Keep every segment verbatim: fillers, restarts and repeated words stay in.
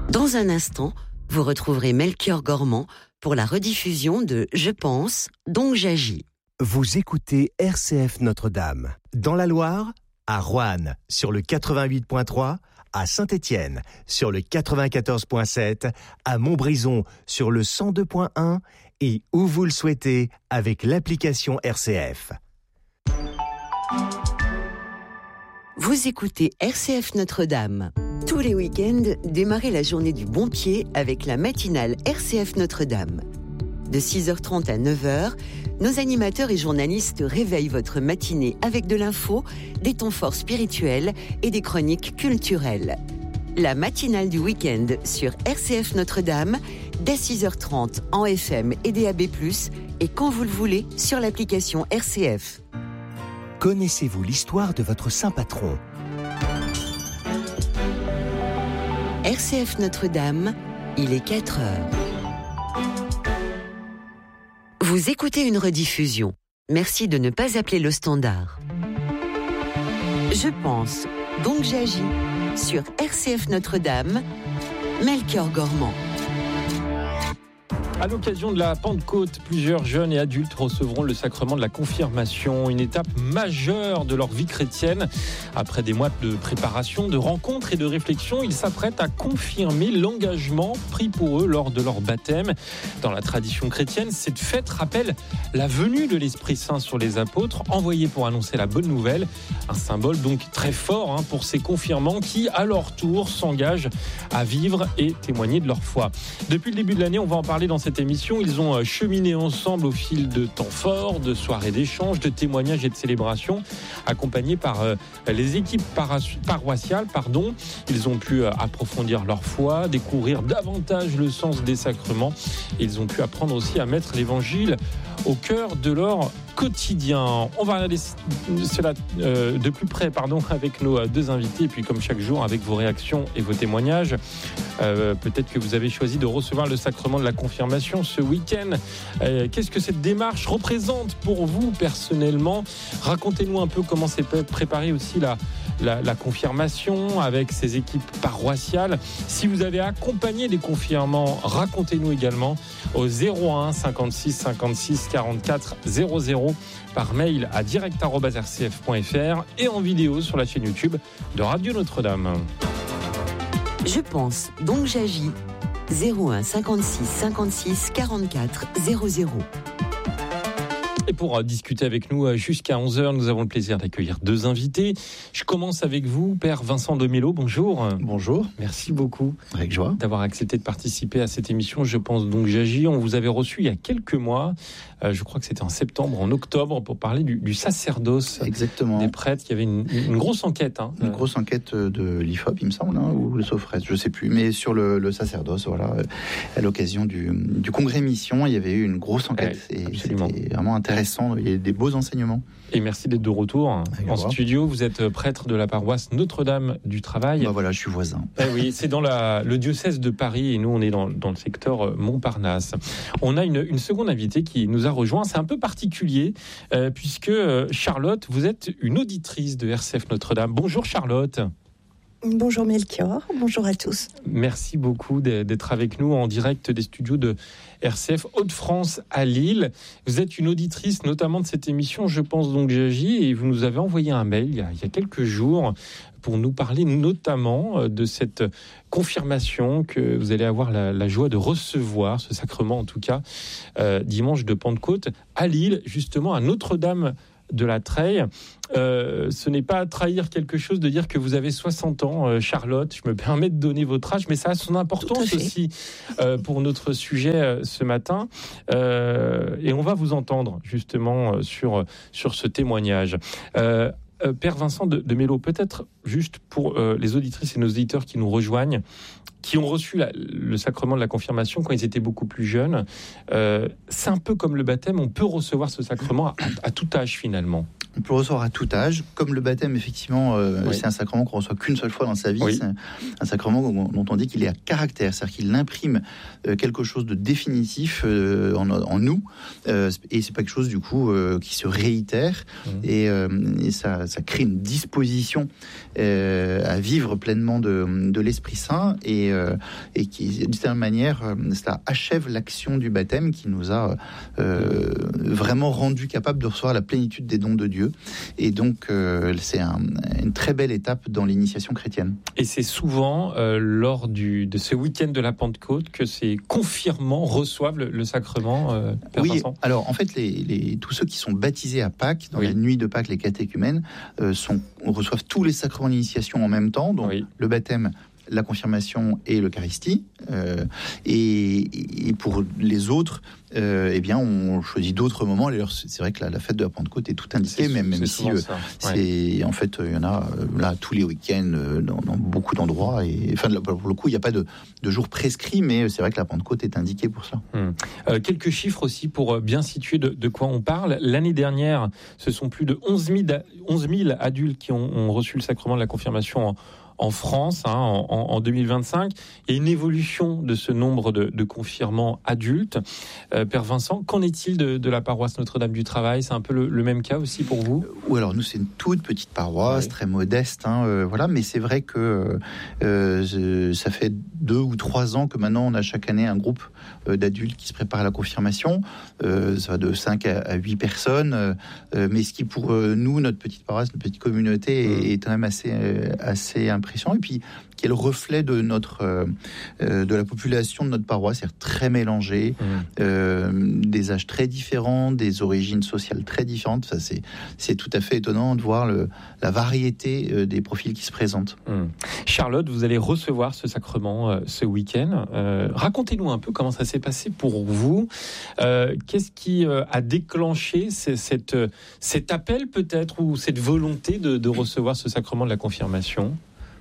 Dans un instant, vous retrouverez Melchior Gormand pour la rediffusion de Je pense, donc j'agis. Vous écoutez R C F Notre-Dame. Dans la Loire, à Roanne, sur le quatre-vingt-huit point trois, à Saint-Étienne, sur le quatre-vingt-quatorze point sept, à Montbrison, sur le cent deux point un et où vous le souhaitez avec l'application R C F. Vous écoutez R C F Notre-Dame. Tous les week-ends, démarrez la journée du bon pied avec la matinale R C F Notre-Dame. De six heures trente à neuf heures, nos animateurs et journalistes réveillent votre matinée avec de l'info, des temps forts spirituels et des chroniques culturelles. La matinale du week-end sur R C F Notre-Dame, dès six heures trente en F M et D A B plus, et quand vous le voulez sur l'application R C F. Connaissez-vous l'histoire de votre saint patron ? R C F Notre-Dame, il est quatre heures. Vous écoutez une rediffusion. Merci de ne pas appeler le standard. Je pense, donc j'agis. Sur R C F Notre-Dame, Melchior Gormand. À l'occasion de la Pentecôte, plusieurs jeunes et adultes recevront le sacrement de la confirmation, une étape majeure de leur vie chrétienne. Après des mois de préparation, de rencontres et de réflexion, ils s'apprêtent à confirmer l'engagement pris pour eux lors de leur baptême. Dans la tradition chrétienne, cette fête rappelle la venue de l'Esprit Saint sur les apôtres, envoyés pour annoncer la bonne nouvelle. Un symbole donc très fort hein, pour ces confirmants qui, à leur tour, s'engagent à vivre et témoigner de leur foi. Depuis le début de l'année, on va en parler dans cette émission. Ils ont cheminé ensemble au fil de temps forts, de soirées d'échanges, de témoignages et de célébrations, accompagnés par euh, les équipes para- paroissiales. Pardon. Ils ont pu euh, approfondir leur foi, découvrir davantage le sens des sacrements. Et ils ont pu apprendre aussi à mettre l'évangile au cœur de leur quotidien. On va regarder cela euh, de plus près pardon, avec nos deux invités et puis comme chaque jour avec vos réactions et vos témoignages. Euh, peut-être que vous avez choisi de recevoir le sacrement de la confirmation ce week-end. Euh, qu'est-ce que cette démarche représente pour vous personnellement ? Racontez-nous un peu comment s'est préparée aussi la, la, la confirmation avec ces équipes paroissiales. Si vous avez accompagné des confirmants, racontez-nous également au zéro un cinquante-six cinquante-six quarante-quatre zéro zéro par mail à direct arobase r c f point f r et en vidéo sur la chaîne YouTube de Radio Notre-Dame. Je pense, donc j'agis. zéro un cinquante-six cinquante-six quarante-quatre zéro zéro. Et pour euh, discuter avec nous euh, jusqu'à onze heures, nous avons le plaisir d'accueillir deux invités. Je commence avec vous, Père Vincent de Mello. Bonjour. Bonjour. Merci beaucoup avec joie d'avoir accepté de participer à cette émission. Je pense donc j'agis. On vous avait reçu il y a quelques mois, euh, je crois que c'était en septembre, en octobre, pour parler du, du sacerdoce. Exactement. Des prêtres. Il y avait une, une grosse enquête. Hein. Une grosse enquête de l'I F O P, il me semble, hein, ou le Sofres, je ne sais plus, mais sur le, le sacerdoce, voilà, à l'occasion du, du congrès Mission, il y avait eu une grosse enquête. Ouais, et absolument. C'était vraiment intéressant. Il y a des beaux enseignements. Et merci d'être de retour Avec en studio. Vous êtes prêtre de la paroisse Notre-Dame du Travail. Bah voilà, je suis voisin. Eh oui, c'est dans la, le diocèse de Paris et nous, on est dans, dans le secteur Montparnasse. On a une, une seconde invitée qui nous a rejoint. C'est un peu particulier euh, puisque Charlotte, vous êtes une auditrice de R C F Notre-Dame. Bonjour Charlotte. Bonjour Melchior, bonjour à tous. Merci beaucoup d'être avec nous en direct des studios de R C F Hauts-de-France à Lille. Vous êtes une auditrice notamment de cette émission, je pense donc j'agis, et vous nous avez envoyé un mail il y a, il y a quelques jours pour nous parler notamment de cette confirmation que vous allez avoir la, la joie de recevoir, ce sacrement en tout cas, euh, dimanche de Pentecôte à Lille, justement à Notre-Dame de la Treille. Euh, ce n'est pas trahir quelque chose de dire que vous avez soixante ans, euh, Charlotte. Je me permets de donner votre âge, mais ça a son importance aussi euh, pour notre sujet euh, ce matin. Euh, et on va vous entendre justement euh, sur, sur ce témoignage. Euh, euh, Père Vincent de, de Mello, peut-être juste pour euh, les auditrices et nos auditeurs qui nous rejoignent, qui ont reçu la, le sacrement de la confirmation quand ils étaient beaucoup plus jeunes. Euh, c'est un peu comme le baptême, on peut recevoir ce sacrement à, à tout âge finalement. on peut le recevoir à tout âge. Comme le baptême, effectivement, euh, oui. c'est un sacrement qu'on reçoit qu'une seule fois dans sa vie. Oui. C'est un, un sacrement dont on dit qu'il est à caractère, c'est-à-dire qu'il imprime euh, quelque chose de définitif euh, en, en nous, euh, et c'est pas quelque chose du coup euh, qui se réitère, mmh. et, euh, et ça, ça crée une disposition euh, à vivre pleinement de, de l'Esprit Saint, et, euh, et qui, d'une certaine manière, euh, cela achève l'action du baptême qui nous a euh, vraiment rendu capable de recevoir la plénitude des dons de Dieu. Et donc, euh, c'est un, une très belle étape dans l'initiation chrétienne. Et c'est souvent euh, lors du, de ce week-end de la Pentecôte que ces confirmants reçoivent le, le sacrement, euh, Père Oui, Vincent. Alors en fait, les, les, tous ceux qui sont baptisés à Pâques, dans oui. la nuit de Pâques, les catéchumènes, euh, sont, reçoivent tous les sacrements d'initiation en même temps, donc oui. le baptême, la confirmation et l'Eucharistie. Euh, et, et pour les autres, euh, eh bien, on choisit d'autres moments. D'ailleurs, c'est vrai que la, la fête de la Pentecôte est tout indiquée, même, même si euh, c'est, ouais. en fait, il y en a là tous les week-ends dans, dans beaucoup d'endroits. Et enfin, pour le coup, il n'y a pas de, de jour prescrit, mais c'est vrai que la Pentecôte est indiquée pour ça. Hum. Euh, quelques chiffres aussi pour bien situer de, de quoi on parle. L'année dernière, ce sont plus de onze mille adultes qui ont, ont reçu le sacrement de la confirmation en en France, hein, en, en deux mille vingt-cinq, et une évolution de ce nombre de, de confirmants adultes. Euh, Père Vincent, qu'en est-il de, de la paroisse Notre-Dame du Travail ? C'est un peu le, le même cas aussi pour vous ? Oui, alors nous, c'est une toute petite paroisse, oui. très modeste, hein, euh, voilà, mais c'est vrai que euh, ça fait deux ou trois ans que maintenant on a chaque année un groupe euh, d'adultes qui se préparent à la confirmation. Euh, ça va de cinq à huit personnes, euh, mais ce qui pour euh, nous, notre petite paroisse, notre petite communauté, mmh. est, est quand même assez, euh, assez impressionnant. Et puis qui est le reflet de notre euh, de la population de notre paroisse, c'est-à-dire très mélangée, mmh. euh, des âges très différents, des origines sociales très différentes. Ça, c'est c'est tout à fait étonnant de voir le, la variété euh, des profils qui se présentent. Mmh. Charlotte, vous allez recevoir ce sacrement euh, ce week-end. Euh, racontez-nous un peu comment ça s'est passé pour vous. Euh, qu'est-ce qui euh, a déclenché c- cette cet appel peut-être, ou cette volonté de, de recevoir ce sacrement de la confirmation ?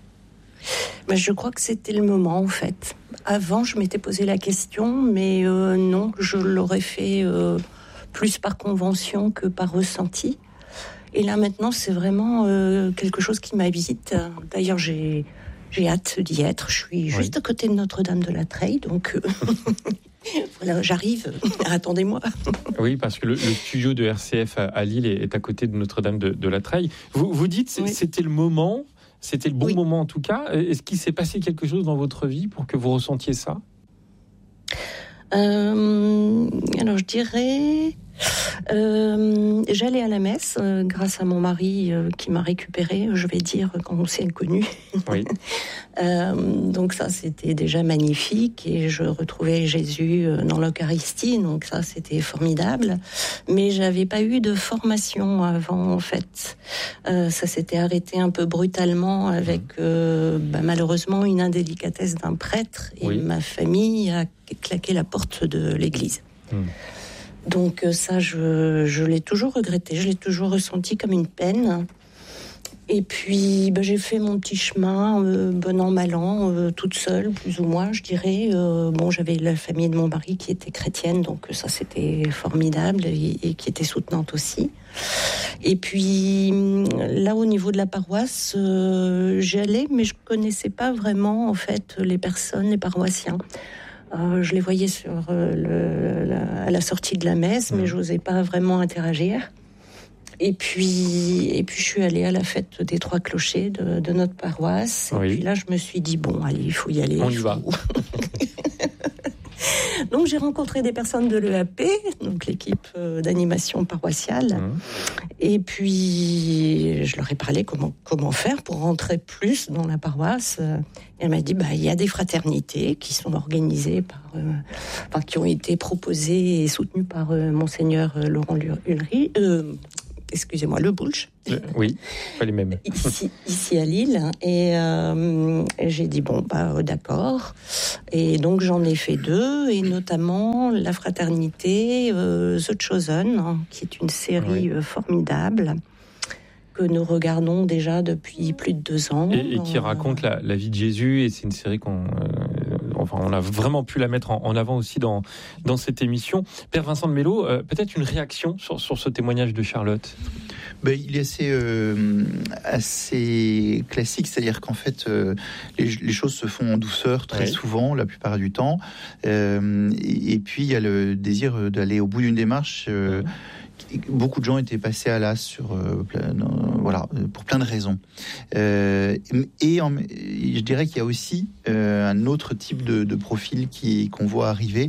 Ben, je crois que c'était le moment, en fait. Avant, je m'étais posé la question, mais euh, non, je l'aurais fait euh, plus par convention que par ressenti. Et là, maintenant, c'est vraiment euh, quelque chose qui m'habite. D'ailleurs, j'ai, j'ai hâte d'y être. Je suis juste oui. à côté de Notre-Dame de la Treille, donc... Euh voilà, j'arrive, attendez-moi. Oui, parce que le, le studio de R C F à, à Lille est, est à côté de Notre-Dame de, de la Treille. Vous, vous dites, oui. c'était le moment... C'était le bon oui. moment en tout cas. Est-ce qu'il s'est passé quelque chose dans votre vie pour que vous ressentiez ça ? euh, Alors je dirais... Euh, j'allais à la messe euh, grâce à mon mari euh, qui m'a récupérée, je vais dire, quand on s'est connus. Oui. euh, donc ça, c'était déjà magnifique, et je retrouvais Jésus euh, dans l'Eucharistie, donc ça, c'était formidable. Mais j'avais pas eu de formation avant, en fait. Euh, ça s'était arrêté un peu brutalement avec, euh, bah, malheureusement, une indélicatesse d'un prêtre, et oui. ma famille a claqué la porte de l'église. Mmh. Donc ça, je, je l'ai toujours regretté, je l'ai toujours ressenti comme une peine. Et puis, ben, j'ai fait mon petit chemin, euh, bon an, mal an, euh, toute seule, plus ou moins, je dirais. Euh, bon, j'avais la famille de mon mari qui était chrétienne, donc ça, c'était formidable, et, et qui était soutenante aussi. Et puis, là, au niveau de la paroisse, euh, j'y allais, mais je connaissais pas vraiment, en fait, les personnes, les paroissiens. Euh, je les voyais sur, euh, le, la, à la sortie de la messe, mais je n'osais pas vraiment interagir. Et puis, et puis, je suis allée à la fête des Trois Clochers de, de notre paroisse. Et oui. puis là, je me suis dit, bon, allez, il faut y aller. On y va. Donc, j'ai rencontré des personnes de l'E A P, donc l'équipe d'animation paroissiale. Mmh. Et puis, je leur ai parlé comment, comment faire pour rentrer plus dans la paroisse. Et elle m'a dit, bah, il y a des fraternités qui sont organisées par, euh, enfin, qui ont été proposées et soutenues par euh, Monseigneur Laurent Ulrich. Euh, excusez-moi, Le Boulch. Euh, oui, pas les mêmes. Ici, ici à Lille. Et, euh, et j'ai dit, bon, bah, d'accord. Et donc, j'en ai fait deux, et notamment la fraternité euh, The Chosen, hein, qui est une série oui. euh, formidable que nous regardons déjà depuis plus de deux ans. Et, et qui raconte la, la vie de Jésus, et c'est une série qu'on... Euh, enfin, on a vraiment pu la mettre en, en avant aussi dans, dans cette émission. Père Vincent de Mello, euh, peut-être une réaction sur, sur ce témoignage de Charlotte ? Ben, il est assez, euh, assez classique, c'est-à-dire qu'en fait, euh, les, les choses se font en douceur très oui. souvent, la plupart du temps. Euh, et, et puis, il y a le désir d'aller au bout d'une démarche. Euh, oui. Beaucoup de gens étaient passés à l'as sur, euh, plein, euh, voilà, pour plein de raisons. Euh, et en, je dirais qu'il y a aussi euh, un autre type de, de profil qui, qu'on voit arriver,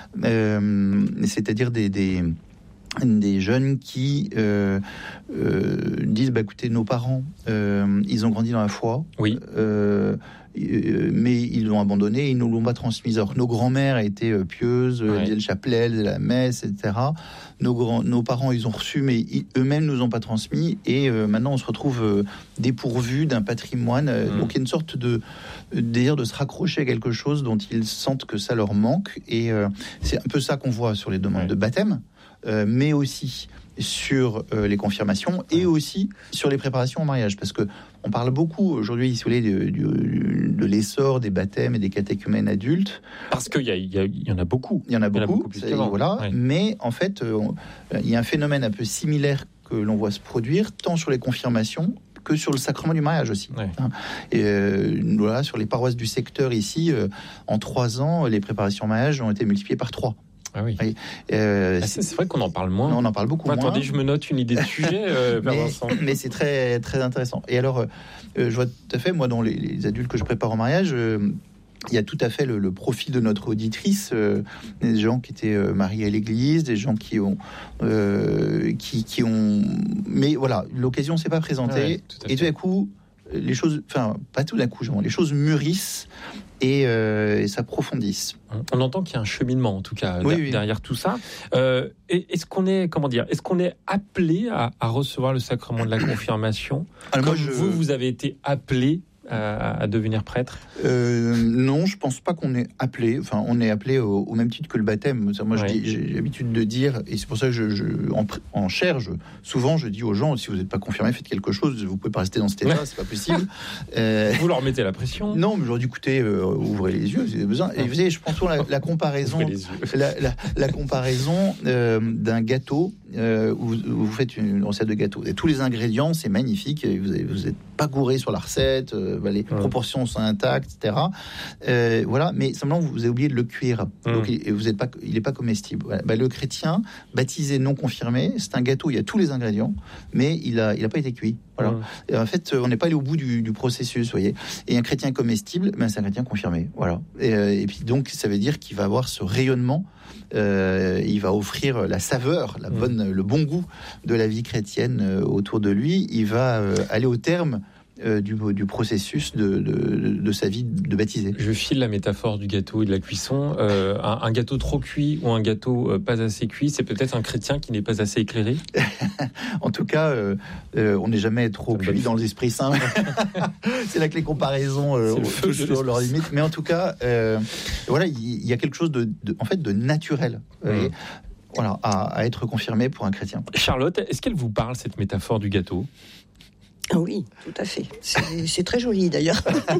euh, c'est-à-dire des, des, des jeunes qui euh, euh, disent bah, écoutez, nos parents, euh, ils ont grandi dans la foi. Oui. Euh, mais ils l'ont abandonné, ils ne l'ont pas transmise. Alors que nos grands-mères étaient pieuses, ouais. disaient le chapelet, la messe, et cetera. Nos, grands, nos parents, ils ont reçu, mais ils, eux-mêmes nous ont pas transmis. Et euh, maintenant, on se retrouve euh, dépourvus d'un patrimoine. Mmh. Donc, il y a une sorte de désir de se raccrocher à quelque chose dont ils sentent que ça leur manque. Et euh, c'est un peu ça qu'on voit sur les demandes ouais. de baptême, euh, mais aussi sur euh, les confirmations et aussi sur les préparations au mariage, parce que on parle beaucoup aujourd'hui, si vous voulez, de, de, de l'essor des baptêmes et des catéchumènes adultes. Parce qu'il y, y, y en a beaucoup. Il y en a beaucoup, il y en a beaucoup plus qu'avant. Voilà. Ouais. Mais en fait, euh, il y a un phénomène un peu similaire que l'on voit se produire, tant sur les confirmations que sur le sacrement du mariage aussi. Ouais. Et euh, voilà, sur les paroisses du secteur ici, euh, en trois ans, les préparations au mariage ont été multipliées par trois. Ah oui. Et, euh, ah, c'est, c'est vrai qu'on en parle moins. Non, on en parle beaucoup bah, moins. Attendez, je me note une idée de sujet, euh, mais, Vincent. mais c'est très, très intéressant. Et alors, euh, je vois tout à fait, moi, dans les, les adultes que je prépare au mariage, euh, il y a tout à fait le, le profil de notre auditrice, euh, des gens qui étaient euh, mariés à l'église, des gens qui ont, euh, qui, qui ont, mais voilà, l'occasion s'est pas présentée, ouais, tout et tout d'un coup, les choses, enfin, pas tout d'un coup, genre, les choses mûrissent et, euh, et s'approfondissent. On entend qu'il y a un cheminement, en tout cas, oui, d- oui. derrière tout ça. Euh, est-ce qu'on est, comment dire, est-ce qu'on est appelé à, à recevoir le sacrement de la confirmation ? Alors, comme moi, je... vous, vous avez été appelé à, à devenir prêtre ? euh, Non, je pense pas qu'on est appelé. Enfin, on est appelé au, au même titre que le baptême. Ça, moi, oui. je dis, j'ai l'habitude de dire, et c'est pour ça que je, je en, en chair, je, souvent, je dis aux gens, si vous n'êtes pas confirmé, faites quelque chose. Vous pouvez pas rester dans cet état, c'est pas possible. Euh, vous leur mettez la pression ? Non, mais je leur dis, écoutez, euh, ouvrez les yeux, vous avez besoin. Et vous savez, je prends toujours la, la comparaison, la, la, la comparaison euh, d'un gâteau. Euh, où, où vous faites une recette de gâteau. Et tous les ingrédients, c'est magnifique. Et vous n'êtes pas gouré sur la recette. Euh, bah, les mmh. proportions sont intactes, et cetera. Euh, voilà. Mais simplement, vous avez oublié de le cuire. Mmh. Donc, et vous êtes pas, il n'est pas comestible. Voilà. Bah, le chrétien, baptisé non confirmé, c'est un gâteau. Il y a tous les ingrédients, mais il a, il a pas été cuit. Voilà. Mmh. Et en fait, on n'est pas allé au bout du, du processus, vous voyez. Et un chrétien comestible, ben, c'est un chrétien confirmé. Voilà. Et, et puis donc, ça veut dire qu'il va avoir ce rayonnement. Euh, il va offrir la saveur, la bonne, mmh. le bon goût de la vie chrétienne euh, autour de lui. Il va euh, aller au terme euh, du, du processus de, de, de sa vie de baptisé. Je file la métaphore du gâteau et de la cuisson. Euh, un, un gâteau trop cuit ou un gâteau euh, pas assez cuit, c'est peut-être un chrétien qui n'est pas assez éclairé. En tout cas, euh, euh, on n'est jamais trop cuit dans l'Esprit Saint. C'est là que les comparaisons euh, touchent sur leurs limites. Mais en tout cas, euh, voilà, il y, y a quelque chose de, de, en fait, de naturel. Mmh. Et, voilà, à, à être confirmé pour un chrétien. Charlotte, est-ce qu'elle vous parle, cette métaphore du gâteau ? Oui, tout à fait. C'est, c'est très joli d'ailleurs.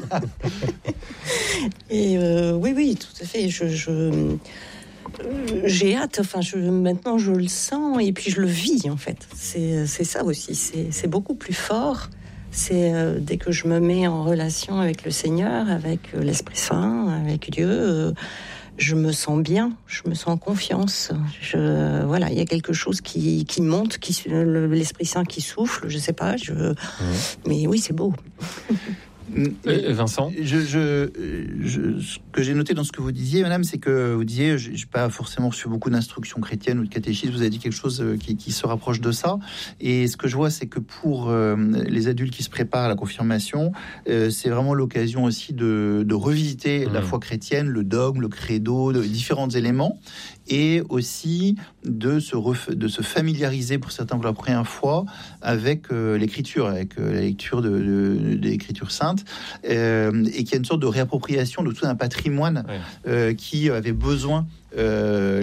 Et euh, oui, oui, tout à fait. Je, je, j'ai hâte. Enfin, je, maintenant, je le sens et puis je le vis en fait. C'est, c'est ça aussi. C'est, c'est beaucoup plus fort. C'est euh, dès que je me mets en relation avec le Seigneur, avec euh, l'Esprit Saint, avec Dieu. Euh, je me sens bien, je me sens en confiance. Je, voilà, il y a quelque chose qui, qui monte, qui, le, l'Esprit Saint qui souffle, je sais pas. Je, mmh. Mais oui, c'est beau. Euh, Vincent, je, je, je, ce que j'ai noté dans ce que vous disiez, madame, c'est que vous disiez, je n'ai pas forcément reçu beaucoup d'instructions chrétiennes ou de catéchisme, vous avez dit quelque chose qui, qui se rapproche de ça. Et ce que je vois, c'est que pour euh, les adultes qui se préparent à la confirmation, euh, c'est vraiment l'occasion aussi de, de revisiter mmh. la foi chrétienne, le dogme, le credo, de différents éléments. Et aussi de se, ref- de se familiariser pour certains pour la première fois avec euh, l'écriture, avec euh, la lecture de, de, de l'écriture sainte, euh, et qu'il y a une sorte de réappropriation de tout un patrimoine ouais. euh, qui avait besoin euh,